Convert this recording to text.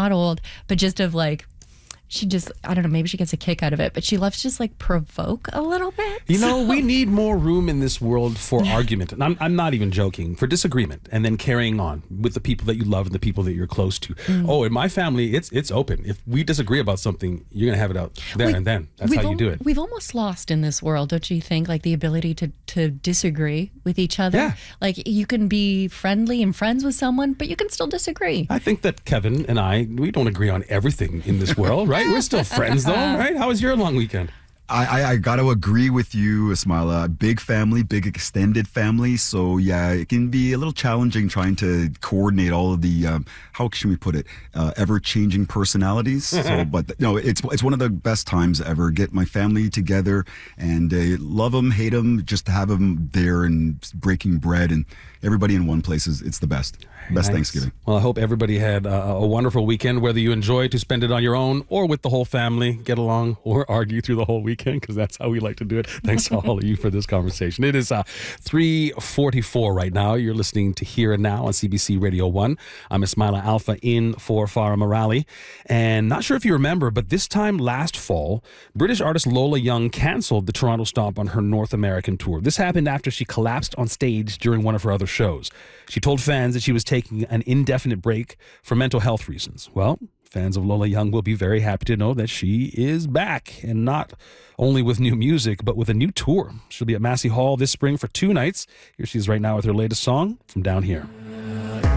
not old, but just of like, she just, I don't know, maybe she gets a kick out of it, but she loves to just like provoke a little bit. You know, we need more room in this world for argument. And I'm not even joking, for disagreement and then carrying on with the people that you love and the people that you're close to. Oh, in my family, it's open. If we disagree about something, you're going to have it out there and then. That's how you do it. We've almost lost in this world, don't you think? Like the ability to disagree with each other. Yeah. Like you can be friendly and friends with someone, but you can still disagree. I think that Kevin and we don't agree on everything in this world, right? We're still friends though, right? How was your long weekend? I got to agree with you, Ismaila. Big family, big extended family. So, yeah, it can be a little challenging trying to coordinate all of the, how should we put it, ever-changing personalities. So, but no, it's one of the best times ever. Get my family together and love them, hate them, just to have them there and breaking bread and everybody in one place. It's the best. Best Thanksgiving. Well, I hope everybody had a wonderful weekend, whether you enjoy to spend it on your own or with the whole family, get along or argue through the whole weekend, because that's how we like to do it. Thanks to all of you for this conversation. It is 3:44 right now. You're listening to Here and Now on CBC Radio 1. I'm Ismaila Alfa in for Farah Morali. And not sure if you remember, but this time last fall, British artist Lola Young canceled the Toronto stop on her North American tour. This happened after she collapsed on stage during one of her other shows. She told fans that she was taking an indefinite break for mental health reasons. Well, fans of Lola Young will be very happy to know that she is back, and not only with new music, but with a new tour. She'll be at Massey Hall this spring for 2 nights. Here she is right now with her latest song, From Down Here.